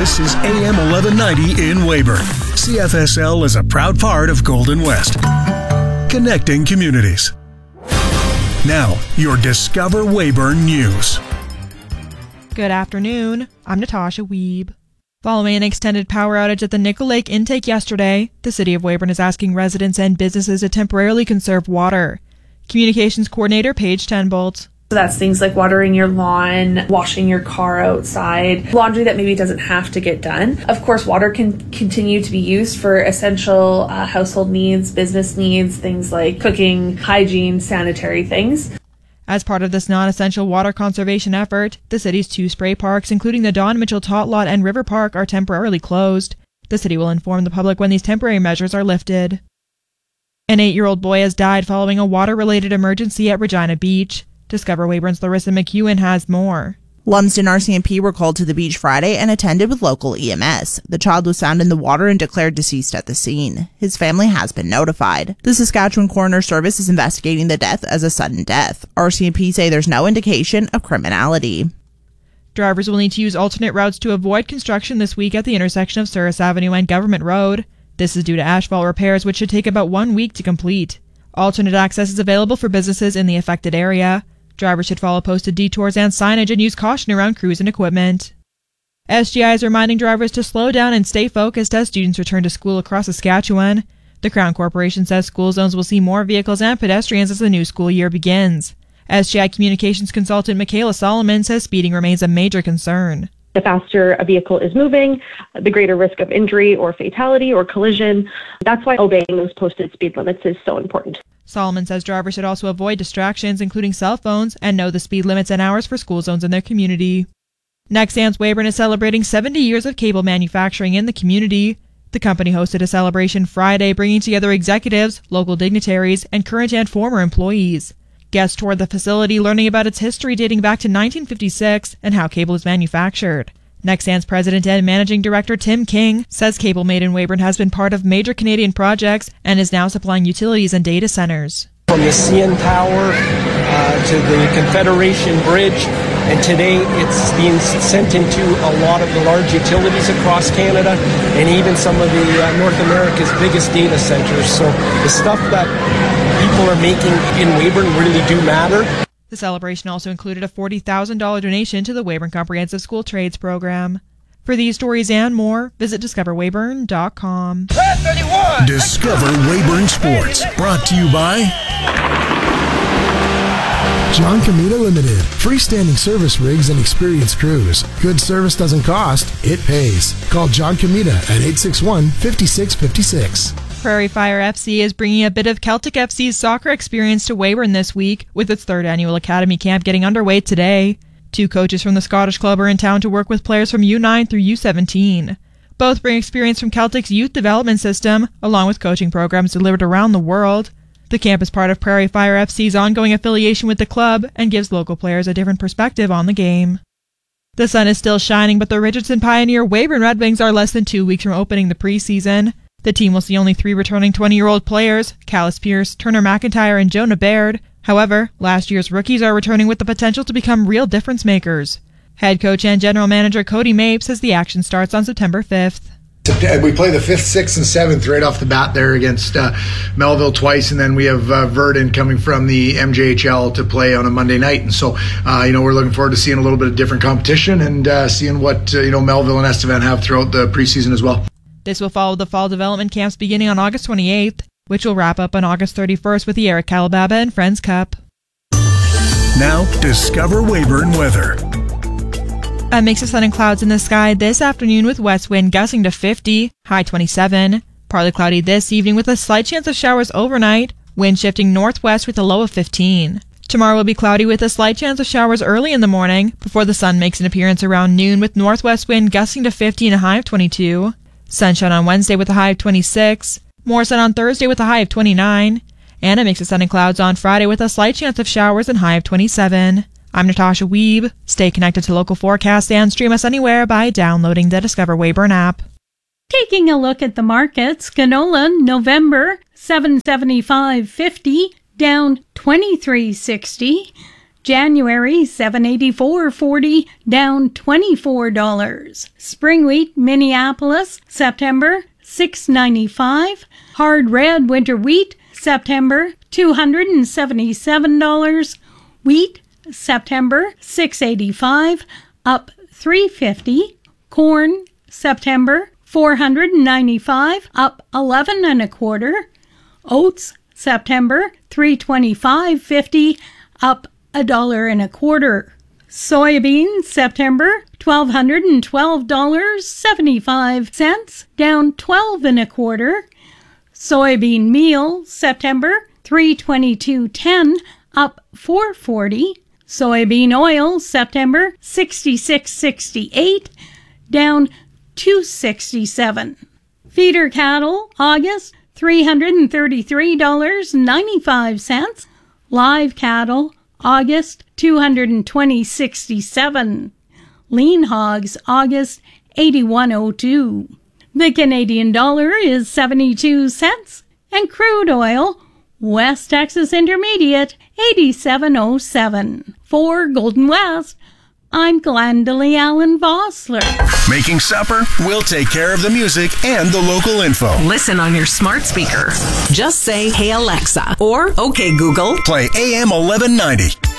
This is AM 1190 in Weyburn. CFSL is a proud part of Golden West. Connecting communities. Now, your Discover Weyburn News. Good afternoon. I'm Natasha Wiebe. Following an extended power outage at the Nickel Lake intake yesterday, the City of Weyburn is asking residents and businesses to temporarily conserve water. Communications Coordinator Paige Tenbolt. So that's things like watering your lawn, washing your car outside, laundry that maybe doesn't have to get done. Of course, water can continue to be used for essential household needs, business needs, things like cooking, hygiene, sanitary things. As part of this non-essential water conservation effort, the city's 2 spray parks, including the Don Mitchell Tot Lot and River Park, are temporarily closed. The city will inform the public when these temporary measures are lifted. An 8-year-old boy has died following a water-related emergency at Regina Beach. Discover Weyburn's Larissa McEwen has more. Lumsden RCMP were called to the beach Friday and attended with local EMS. The child was found in the water and declared deceased at the scene. His family has been notified. The Saskatchewan Coroner Service is investigating the death as a sudden death. RCMP say there's no indication of criminality. Drivers will need to use alternate routes to avoid construction this week at the intersection of Souris Avenue and Government Road. This is due to asphalt repairs, which should take about 1 week to complete. Alternate access is available for businesses in the affected area. Drivers should follow posted detours and signage and use caution around crews and equipment. SGI is reminding drivers to slow down and stay focused as students return to school across Saskatchewan. The Crown Corporation says school zones will see more vehicles and pedestrians as the new school year begins. SGI communications consultant Michaela Solomon says speeding remains a major concern. The faster a vehicle is moving, the greater risk of injury or fatality or collision. That's why obeying those posted speed limits is so important. Solomon says drivers should also avoid distractions, including cell phones, and know the speed limits and hours for school zones in their community. Nexans Weyburn is celebrating 70 years of cable manufacturing in the community. The company hosted a celebration Friday, bringing together executives, local dignitaries, and current and former employees. Guests toured the facility, learning about its history dating back to 1956 and how cable is manufactured. Nexans President and Managing Director Tim King says Cable Made in Weyburn has been part of major Canadian projects and is now supplying utilities and data centers. From the CN Tower to the Confederation Bridge, and today it's being sent into a lot of the large utilities across Canada and even some of the North America's biggest data centers. So the stuff that people are making in Weyburn really do matter. The celebration also included a $40,000 donation to the Weyburn Comprehensive School Trades Program. For these stories and more, visit discoverweyburn.com. Discover Weyburn Sports, brought to you by John Comita Limited. Freestanding service rigs and experienced crews. Good service doesn't cost, it pays. Call John Comita at 861-5656. Prairie Fire FC is bringing a bit of Celtic FC's soccer experience to Weyburn this week, with its 3rd annual academy camp getting underway today. 2 coaches from the Scottish club are in town to work with players from U9 through U17. Both bring experience from Celtic's youth development system, along with coaching programs delivered around the world. The camp is part of Prairie Fire FC's ongoing affiliation with the club and gives local players a different perspective on the game. The sun is still shining, but the Richardson Pioneer Weyburn Red Wings are less than 2 weeks from opening the preseason. The team will see only 3 returning 20-year-old players, Callis Pierce, Turner McIntyre, and Jonah Baird. However, last year's rookies are returning with the potential to become real difference makers. Head coach and general manager Cody Mabe says the action starts on September 5th. We play the 5th, 6th, and 7th right off the bat there against Melville twice, and then we have Verdun coming from the MJHL to play on a Monday night. And so, we're looking forward to seeing a little bit of different competition and seeing what Melville and Estevan have throughout the preseason as well. This will follow the fall development camps beginning on August 28th, which will wrap up on August 31st with the Eric Calababa and Friends Cup. Now, Discover Weyburn weather. A mix of sun and clouds in the sky this afternoon with west wind gusting to 50, high 27. Partly cloudy this evening with a slight chance of showers overnight, wind shifting northwest with a low of 15. Tomorrow will be cloudy with a slight chance of showers early in the morning before the sun makes an appearance around noon with northwest wind gusting to 50 and a high of 22. Sunshine on Wednesday with a high of 26. More sun on Thursday with a high of 29. And a mix of sun and clouds on Friday with a slight chance of showers and high of 27. I'm Natasha Wiebe. Stay connected to local forecasts and stream us anywhere by downloading the Discover Weyburn app. Taking a look at the markets, canola November $7.75.50, down $23.60. January $7.84.40, down $24. Spring wheat Minneapolis, September $6.95. Hard red winter wheat, September $277. Wheat, September $6.85, up $3.50. Corn, September $495, up 11 1/4. Oats, September $325.50, up $1 1/4. Soybeans, September $1,212.75, down 12 1/4. Soybean meal, September $322.10, up $4.40. Soybean oil, September $66.68, down $2.67. Feeder cattle, August $333.95. Live cattle, August $220.67. Lean hogs, August $81.02. The Canadian dollar is 72 cents, and crude oil, West Texas Intermediate, 87.07. For Golden West, I'm Glendalee Allen Vossler. Making supper? We'll take care of the music and the local info. Listen on your smart speaker. Just say, "Hey Alexa," or "Okay Google." Play AM 1190.